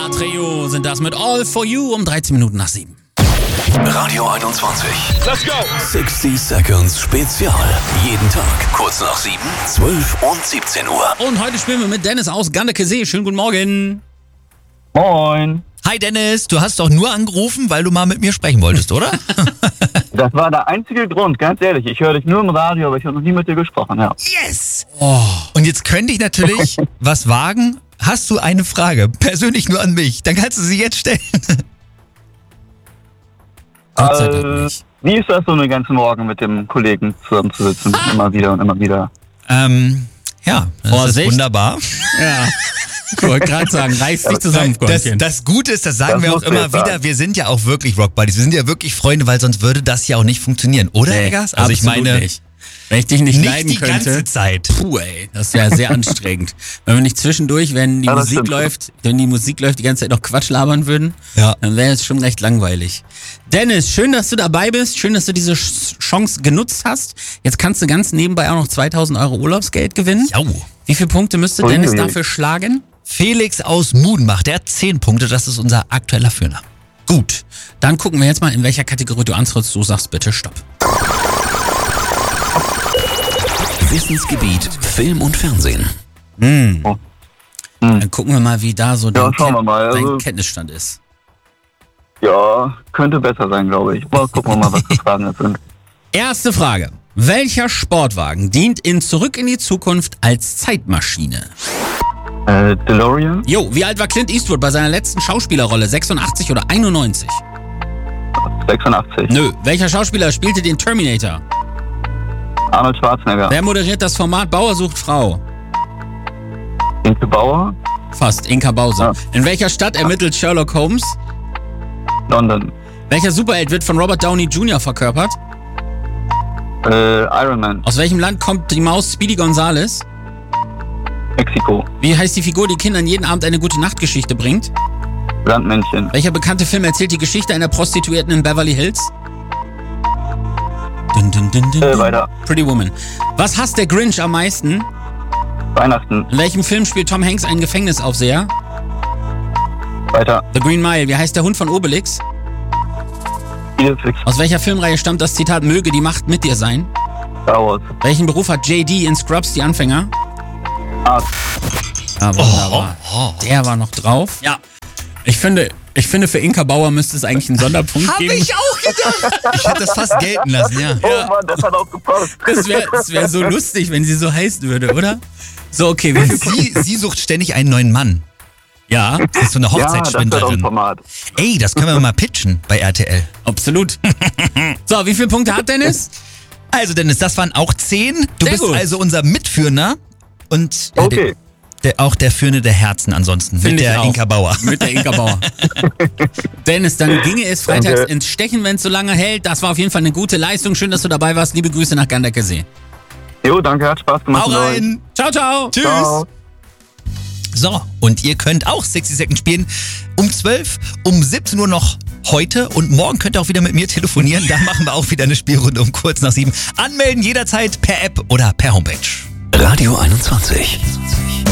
Trio sind das mit All For You um 13 Minuten nach 7. Radio 21. Let's go! 60 Seconds Spezial. Jeden Tag kurz nach 7, 12 und 17 Uhr. Und heute spielen wir mit Dennis aus Gandekesee. Schönen guten Morgen. Moin. Hi Dennis, du hast doch nur angerufen, weil du mal mit mir sprechen wolltest, oder? Das war der einzige Grund, ganz ehrlich. Ich höre dich nur im Radio, aber ich habe noch nie mit dir gesprochen, ja. Yes! Und jetzt könnte ich natürlich was wagen. Hast du eine Frage, persönlich nur an mich, dann kannst du sie jetzt stellen. Gott sei Dank nicht. Wie ist das so einen ganzen Morgen mit dem Kollegen zusammenzusitzen? Immer wieder und immer wieder. Ja, das Vorsicht. ist wunderbar. Ja. Ich wollte gerade sagen, reiß dich zusammen, Freundchen. Das Gute ist, das sagen Das wir auch muss immer ich sagen. wieder, wir sind ja auch wirklich Rock Buddies, wir sind ja wirklich Freunde, weil sonst würde das ja auch nicht funktionieren, oder Eggers? Also ich absolut meine, nicht. Wenn ich dich nicht leiden die könnte. ganze Zeit. Puh, ey, das wäre sehr anstrengend. Wenn wir nicht zwischendurch, wenn die Ja, das Musik stimmt. läuft, die ganze Zeit noch Quatsch labern würden, Ja. dann wäre es schon recht langweilig. Dennis, schön, dass du dabei bist, schön, dass du diese Chance genutzt hast. Jetzt kannst du ganz nebenbei auch noch 2.000 € Urlaubsgeld gewinnen. Jau. Wie viele Punkte müsste Ui, Dennis ui, ui. dafür schlagen? Felix aus Mudenbach, der hat 10 Punkte, das ist unser aktueller Führer. Gut, dann gucken wir jetzt mal, in welcher Kategorie du antrittst. Du sagst bitte Stopp. Wissensgebiet Film und Fernsehen. Dann gucken wir mal, wie da so dein, schauen wir mal. dein Also- Kenntnisstand ist. Ja, könnte besser sein, glaube ich. Mal gucken wir mal, was für Fragen das sind. Erste Frage. Welcher Sportwagen dient in Zurück in die Zukunft als Zeitmaschine? DeLorean, Jo, wie alt war Clint Eastwood bei seiner letzten Schauspielerrolle? 86 oder 91? 86. Nö. Welcher Schauspieler spielte den Terminator? Arnold Schwarzenegger, Wer moderiert das Format Bauer sucht Frau? Inke Bauer, Fast, Inka Bause. Ja. In welcher Stadt ermittelt Sherlock Holmes? London, Welcher Superheld wird von Robert Downey Jr. verkörpert? Iron Man, Aus welchem Land kommt die Maus Speedy Gonzales? Mexiko, Wie heißt die Figur, die Kindern jeden Abend eine gute Nachtgeschichte bringt? Sandmännchen, Welcher bekannte Film erzählt die Geschichte einer Prostituierten in Beverly Hills? Dun, dun, dun, dun, dun. weiter. Pretty Woman. Was hasst der Grinch am meisten? Weihnachten, In welchem Film spielt Tom Hanks einen Gefängnisaufseher? weiter. The Green Mile. Wie heißt der Hund von Obelix? Idefix, Aus welcher Filmreihe stammt das Zitat "Möge die Macht mit dir sein"? Star Wars, Welchen Beruf hat JD in Scrubs, die Anfänger? Arzt, Ja, wunderbar. Der war noch drauf. Ja. Ich finde, für Inka Bauer müsste es eigentlich einen Sonderpunkt geben. auch gedacht. Ich hätte das fast gelten lassen, ja. Oh Mann, das hat auch gepasst. Das wär so lustig, wenn sie so heißen würde, oder? So, okay. Wie viel Sie sucht ständig einen neuen Mann. Ja, Das ist so eine Ja, das wird auch ein Hochzeitsschwindlerin. Format. Ey, das können wir mal pitchen bei RTL. absolut. So, wie viele Punkte hat Dennis? Also Dennis, das waren auch 10. Du Sehr bist gut. also unser Mitführender und Okay. auch der Führende der Herzen ansonsten. Find Mit ich der auch. Inka Bauer. Mit der Inka Bauer. Dennis, dann ginge es freitags Danke. ins Stechen, wenn es so lange hält. Das war auf jeden Fall eine gute Leistung. Schön, dass du dabei warst. Liebe Grüße nach Gandekesee. Jo, danke, hat Spaß gemacht. Hau mit euch. rein. Ciao, ciao. Tschüss. Ciao. So, und ihr könnt auch 60 Sekunden spielen. Um 12, um 17 Uhr noch heute und morgen könnt ihr auch wieder mit mir telefonieren. Da machen wir auch wieder eine Spielrunde um kurz nach 7. Anmelden jederzeit per App oder per Homepage. Radio 21.